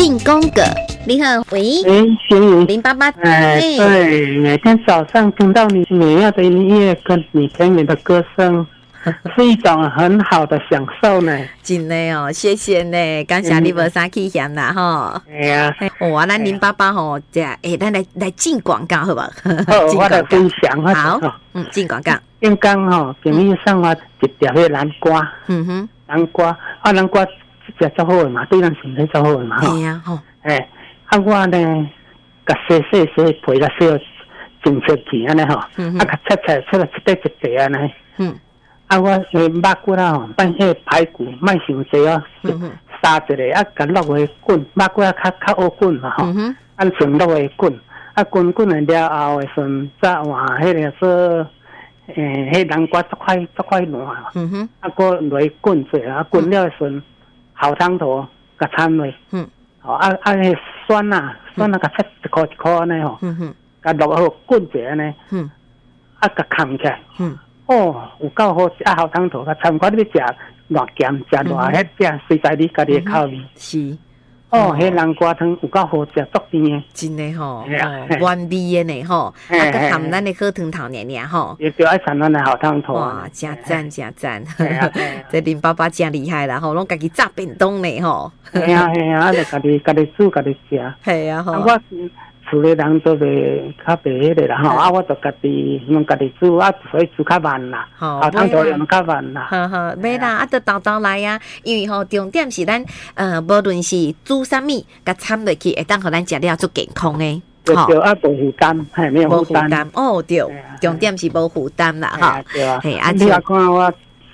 进攻个，你好，喂， 心怡 088， 对，每天早上听到你美妙的音乐跟你甜美的歌声，是一种很好的享受呢。 真的哦，谢谢呢，感谢你无啥去嫌啦吼。 哎呀， 哇，咱088吼，这咱来进广告好不好？ 我来分享好，进广告。 刚刚吼，朋友送我一条迄南瓜，南瓜南瓜食足好嘛，对咱身体足好嘛。 对呀，吼。 我呢，甲洗皮甲洗整出去安尼吼，甲切了一块安尼。我肉骨啦吼，扮迄排骨，莫伤济哦，杀一个甲落去滚，肉骨较好滚嘛吼，先落去滚，滚了了后的时再换迄个说，迄南瓜足快烂，搁落去滚者，滚了的时后汤头甲掺落，迄酸甲切一块安尼吼，甲落去滚者安尼，甲扛起来。有够好食，后汤头甲参考你要食偌咸，食偌迄只，随在你家己的口味。 是。 迄南瓜汤有够好食，足甜的。 真的吼，原味的呢吼，佮含咱的好汤头尔吼。 也就爱参咱的后汤头。 哇，真赞。这088真厉害啦吼，拢家己炸便当呢吼。 系啊，就家己煮家己食。 系啊吼。 厝里人都袂较袂迄个啦吼，我就家己用家己煮，所以煮较慢啦，后汤头用较慢啦。 袂啦，就豆来啊，因为吼重点是咱无论是煮啥物，甲掺落去，会当互咱食了足健康诶。 对，无负担，没有负担。 哦，对，重点是无负担啦，哈。 对啊，你若看我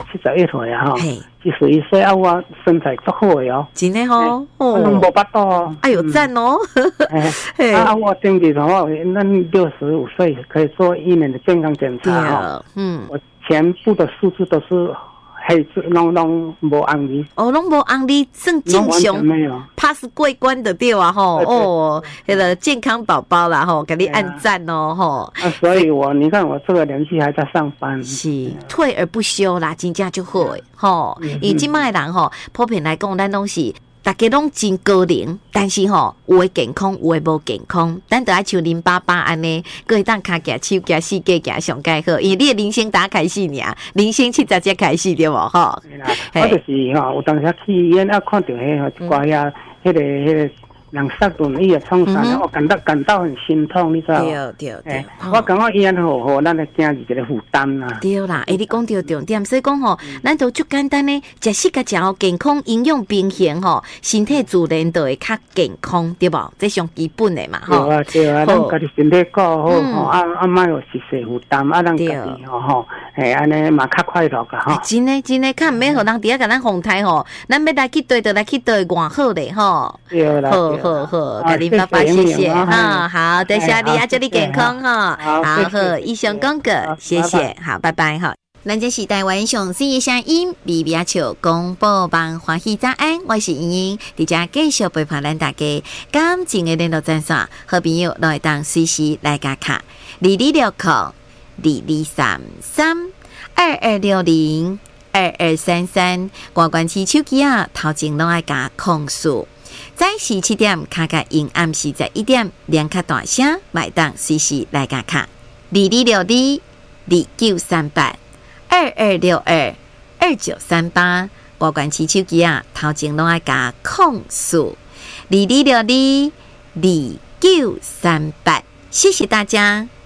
71岁啊，吼，71岁我身材足好诶哦， 真诶吼， 我拢无巴肚。 哎呦，赞哦！ 我登记的话，咱65岁可以做1年的健康检查哈。我全部的数字都是黑字，拢无红字。 拢无红字，算正常。 没有 pass 过关的对啊吼。迄个健康宝宝啦吼，给你按赞哦吼。 所以你看我这个年纪还在上班， 是退而不休啦，真正就好诶吼。以即卖人吼，普遍来讲，咱拢是。大家拢真高龄，但是吼，有诶健康，有诶无健康，咱得爱像088安尼，各会当骹举手举四脚举上介好，因为你诶人生打开始尔，人生70才开始对无吼？ 我就是吼，有当时去医院看到迄一寡迄个人塞轮椅创伤，我感到很心痛，你知道？ 对。 我感觉医院好，咱的经济一个负担啦。 对啦，你讲到重点，所以讲吼，咱都足简单呢，食食甲食好，健康营养平衡吼，身体自然就会较健康，对无？这上基本的嘛，吼。 对啊，咱家己身体顾好吼，莫有一世负担，咱家己吼，安尼嘛较快乐噶吼。 真的，看毋免互人伫遐甲咱风台吼，咱要来去对就来去对，偌好咧吼。 对啦。 好，甲088谢谢哈，好，多谢你祝你健康哈，好，以上广告，谢谢，好，拜拜哈。咱这是台湾上水的声音，微微笑广播网欢喜早安，我是莹莹，伫遮继续陪伴咱大家。感情的联络专线，好朋友都会当随时来加卡2260223322602233，关关起手机啊，头前拢爱加控诉。早时7点，卡甲阴暗时在1点，连卡大声，麦当随时来加卡2262293822622938，保管起手机啊，头前拢爱加控诉22622938，谢谢大家。